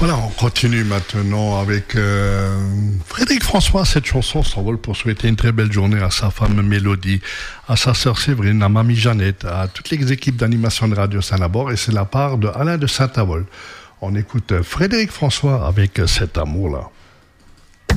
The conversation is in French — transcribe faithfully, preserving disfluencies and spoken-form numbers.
Voilà, on continue maintenant avec euh, Frédéric François. Cette chanson s'envole pour souhaiter une très belle journée à sa femme Mélodie, à sa sœur Séverine, à mamie Jeannette, à toutes les équipes d'animation de Radio Saint-Labor, et c'est la part de Alain de Saint-Avold. On écoute Frédéric François avec Cet amour-là.